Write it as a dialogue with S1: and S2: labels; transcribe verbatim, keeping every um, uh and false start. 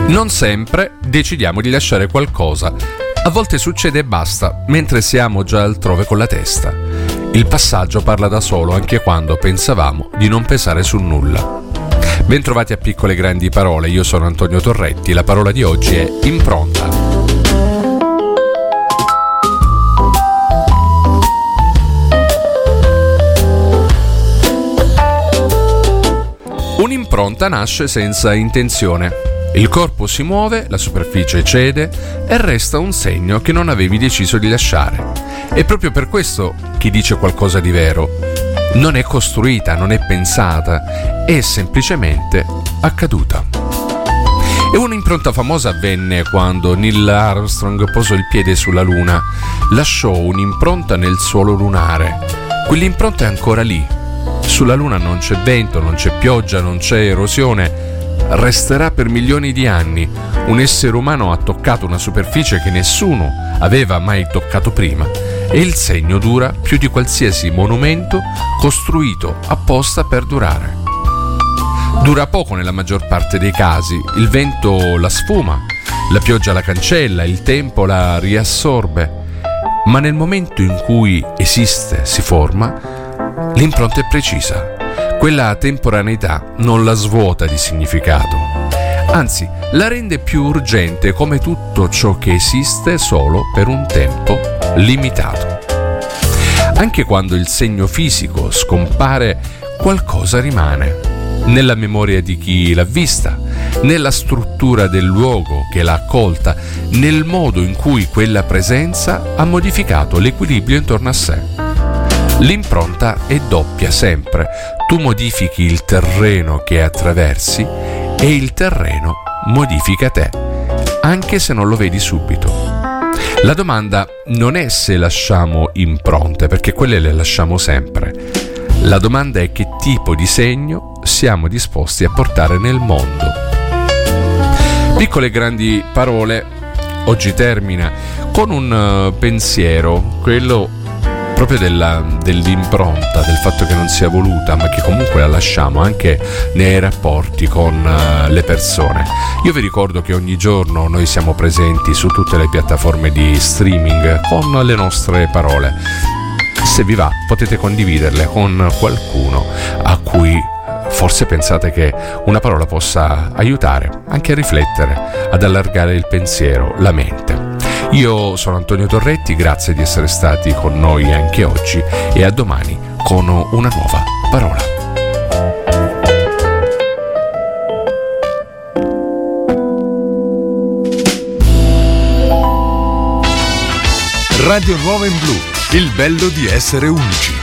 S1: Non sempre decidiamo di lasciare qualcosa. A volte succede e basta, mentre siamo già altrove con la testa. Il passaggio parla da solo anche quando pensavamo di non pesare su nulla. Bentrovati a Piccole Grandi Parole, io sono Antonio Torretti, la parola di oggi è impronta. Un'impronta nasce senza intenzione. Il corpo si muove, la superficie cede e resta un segno che non avevi deciso di lasciare. E proprio per questo chi dice qualcosa di vero non è costruita, non è pensata, è semplicemente accaduta. E un'impronta famosa avvenne quando Neil Armstrong posò il piede sulla Luna, lasciò un'impronta nel suolo lunare. Quell'impronta è ancora lì. Sulla Luna non c'è vento, non c'è pioggia, non c'è erosione. Resterà per milioni di anni. Un essere umano ha toccato una superficie che nessuno aveva mai toccato prima e il segno dura più di qualsiasi monumento costruito apposta per durare. Dura poco nella maggior parte dei casi, il vento la sfuma, la pioggia la cancella, il tempo la riassorbe, ma nel momento in cui esiste, si forma, l'impronta è precisa. Quella temporaneità non la svuota di significato, anzi la rende più urgente come tutto ciò che esiste solo per un tempo limitato. Anche quando il segno fisico scompare, qualcosa rimane, nella memoria di chi l'ha vista, nella struttura del luogo che l'ha accolta, nel modo in cui quella presenza ha modificato l'equilibrio intorno a sé. L'impronta è doppia sempre. Tu modifichi il terreno che attraversi e il terreno modifica te, anche se non lo vedi subito. La domanda non è se lasciamo impronte, perché quelle le lasciamo sempre. La domanda è che tipo di segno siamo disposti a portare nel mondo. Piccole Grandi Parole oggi termina con un pensiero, quello proprio della, dell'impronta, del fatto che non sia voluta, ma che comunque la lasciamo anche nei rapporti con uh, le persone. Io vi ricordo che ogni giorno noi siamo presenti su tutte le piattaforme di streaming con le nostre parole. Se vi va, potete condividerle con qualcuno a cui forse pensate che una parola possa aiutare anche a riflettere, ad allargare il pensiero, la mente. Io sono Antonio Torretti, grazie di essere stati con noi anche oggi e a domani con una nuova parola.
S2: Radio Nuova in Blu, il bello di essere unici.